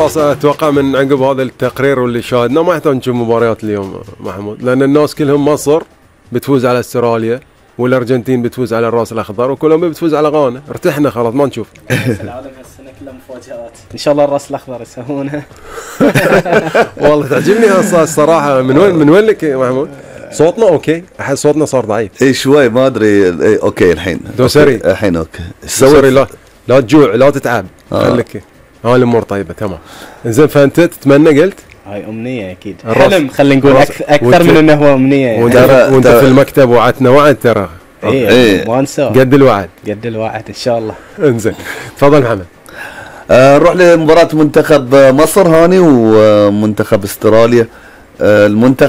خلاص اتوقع من عقب هذا التقرير واللي شاهدنا ما يحتاج نشوف مباريات اليوم محمود، لان الناس كلهم مصر بتفوز على استراليا والارجنتين بتفوز على الراس الاخضر وكولومبيا بتفوز على غانا، ارتحنا خلاص ما نشوف. كاس العالم هالسنه كلها مفاجآت، ان شاء الله الراس الاخضر يسوونها. والله تعجبني الصراحه. من وين لك يا محمود؟ صوتنا اوكي؟ احس صوتنا صار ضعيف. اي شوي ما ادري. اوكي الحين دوسري الحين اوكي. دوسري لا تجوع لا تتعب خليك ها الامور طيبه تمام. زين فانت تتمنى قلت؟ هاي امنيه اكيد، حلم خلينا نقول اكثر من انه هو امنيه يعني. وانت في المكتب وعدتنا وعد ترى. اي ما انسى قد الوعد ان شاء الله. انزين تفضل محمد. نروح لمباراة منتخب مصر هاني ومنتخب استراليا. المنتخب